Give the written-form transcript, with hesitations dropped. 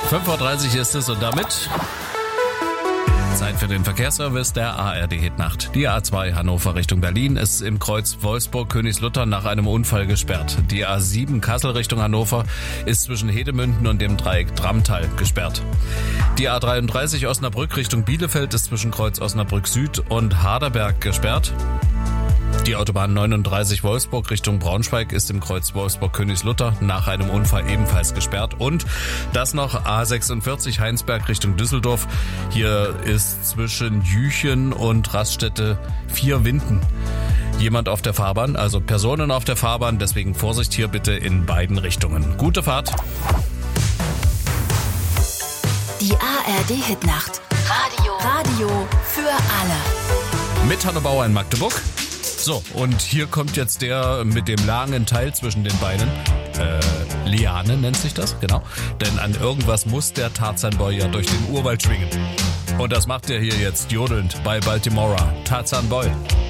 5:30 Uhr ist es und damit Zeit für den Verkehrsservice der ARD Hitnacht. Die A2 Hannover Richtung Berlin ist im Kreuz Wolfsburg-Königslutter nach einem Unfall gesperrt. Die A7 Kassel Richtung Hannover ist zwischen Hedemünden und dem Dreieck Tramtal gesperrt. Die A33 Osnabrück Richtung Bielefeld ist zwischen Kreuz Osnabrück Süd und Harderberg gesperrt. Die Autobahn 39 Wolfsburg Richtung Braunschweig ist im Kreuz Wolfsburg-Königslutter nach einem Unfall ebenfalls gesperrt. Und das noch A46 Heinsberg Richtung Düsseldorf. Hier ist zwischen Jüchen und Raststätte 4 Winden. Jemand auf der Fahrbahn, also Personen auf der Fahrbahn, deswegen Vorsicht hier bitte in beiden Richtungen. Gute Fahrt. Die ARD Hitnacht. Radio für alle. Mit Hanno Bauer in Magdeburg. So, und hier kommt jetzt der mit dem langen Teil zwischen den Beinen. Liane nennt sich das, genau. Denn an irgendwas muss der Tarzan-Boy ja durch den Urwald schwingen. Und das macht er hier jetzt jodelnd bei Baltimora. Tarzan-Boy.